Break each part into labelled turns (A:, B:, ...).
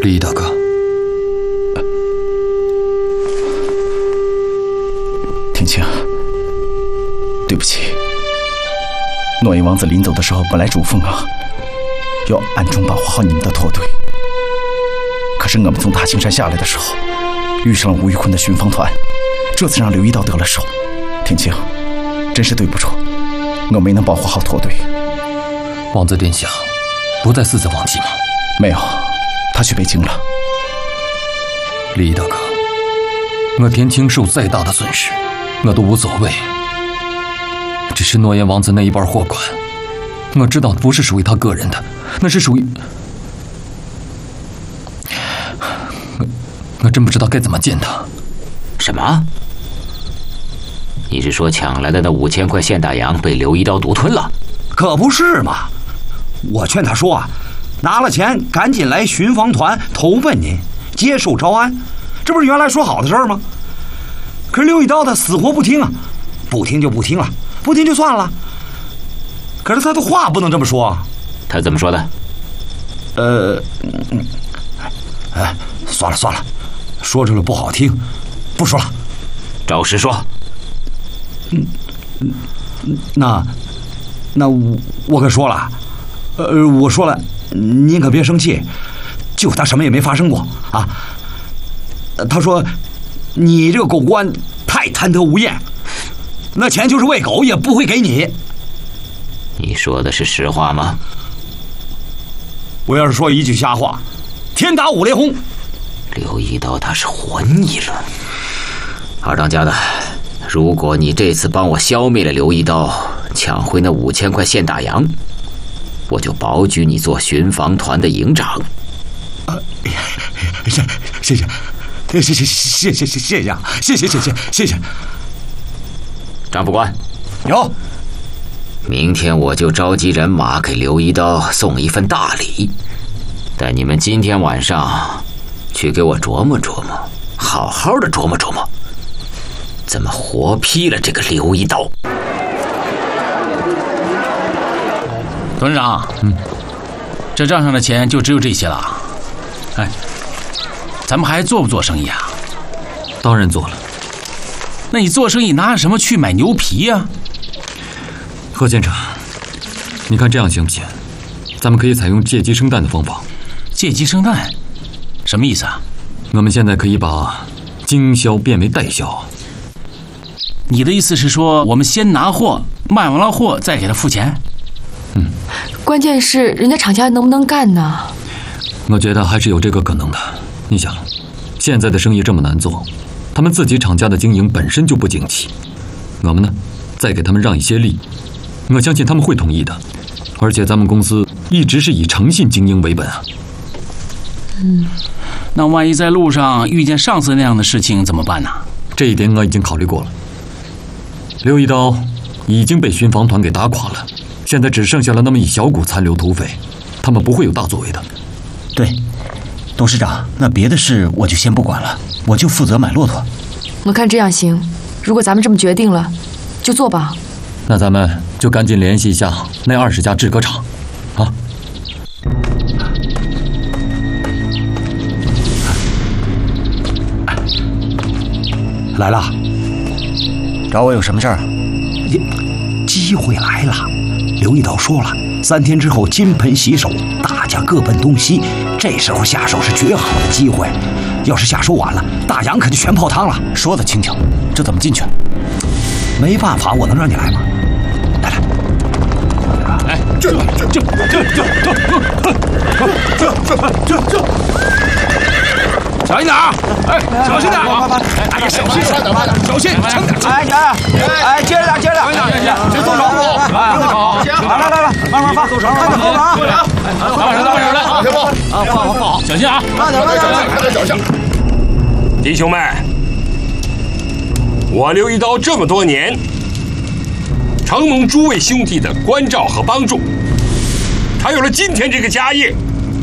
A: 李毅大哥，
B: 天晴，对不起。诺言王子临走的时候，本来嘱咐我要暗中保护好你们的驼队。可是我们从大青山下来的时候，遇上了吴玉坤的巡防团，这次让刘一刀得了手。天晴，真是对不住，我没能保护好驼队。
A: 王子殿下不再私自忘记吗？
B: 没有，他去北京了。
A: 李毅大哥，我天青受再大的损失，我都无所谓。只是诺言王子那一半货款，我知道不是属于他个人的，那是属于……我真不知道该怎么见他。
C: 什么？你是说抢来的那5000块现大洋被刘一刀独吞了？
D: 可不是嘛！我劝他说啊，拿了钱赶紧来巡防团投奔您，接受招安，这不是原来说好的事儿吗？可是刘一刀他死活不听啊，不听就不听了，不听就算了。可是他的话不能这么说啊。
C: 他怎么说的？
D: 算了算了，说出来不好听，不说了。
C: 照实说。
D: 那我可说了，我说了，您可别生气，就他什么也没发生过啊。他说你这个狗官太贪得无厌，那钱就是喂狗也不会给你。
C: 你说的是实话吗？
D: 我要是说一句瞎话，天打五雷轰。
C: 刘一刀他是混你了。二当家的，如果你这次帮我消灭了刘一刀，抢回那5000块现大洋，我就保举你做巡防团的营长。
D: 谢谢啊，谢谢。
C: 张副官，
D: 有。
C: 明天我就召集人马给刘一刀送一份大礼，但你们今天晚上去给我琢磨琢磨，好好的琢磨琢磨，怎么活劈了这个刘一刀。
E: 董事长，这账上的钱就只有这些了。哎，咱们还做不做生意啊？
A: 当然做了。
E: 那你做生意拿什么去买牛皮呀？
A: 贺县长，你看这样行不行？咱们可以采用借鸡生蛋的方法。
E: 借鸡生蛋，什么意思啊？
A: 我们现在可以把经销变为代销。
E: 你的意思是说，我们先拿货，卖完了货再给他付钱？
F: 关键是人家厂家能不能干呢？
A: 我觉得还是有这个可能的。你想，现在的生意这么难做，他们自己厂家的经营本身就不景气，我们呢，再给他们让一些利，我相信他们会同意的。而且咱们公司一直是以诚信经营为本啊。
E: 那万一在路上遇见上次那样的事情怎么办呢？
A: 这一点我已经考虑过了。刘一刀已经被巡防团给打垮了，现在只剩下了那么一小股残留土匪，他们不会有大作为的。
G: 对，董事长，那别的事我就先不管了，我就负责买骆驼。
F: 我看这样行，如果咱们这么决定了，就做吧。
A: 那咱们就赶紧联系一下那20家制革厂，啊。
D: 来了，
G: 找我有什么事儿？
D: 机会来了。刘一刀说了，3天之后金盆洗手，大家各奔东西。这时候下手是绝好的机会，要是下手晚了，大洋可就全泡汤了。
G: 说得轻巧，这怎么进去？
D: 没办法，我能让你来吗？来，
E: 哎，这，小心点啊！哎，小心点啊！哎呀，小心，小心，轻点！
D: 哎，接着，先松手，来，慢慢放，松手，看着后啊！
E: 打把手来，放好，小心啊！
H: 慢点，小心！弟兄们，我刘一刀这么多年，承蒙诸位兄弟的关照和帮助，才有了今天这个家业。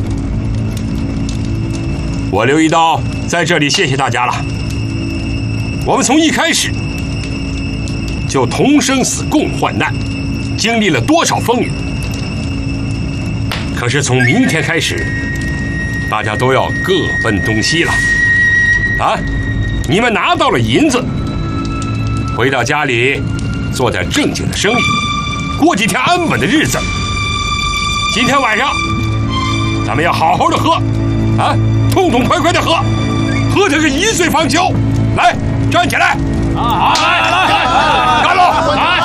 H: 我刘一刀在这里谢谢大家了。我们从一开始就同生死共患难，经历了多少风雨。可是从明天开始， 大家都要各奔东西了。啊，你们拿到了银子，回到家里做点正经的生意，过几天安稳的日子。今天晚上咱们要好好的喝，啊，痛痛快快的喝，喝这个一醉方休。来，站起来！来，干喽！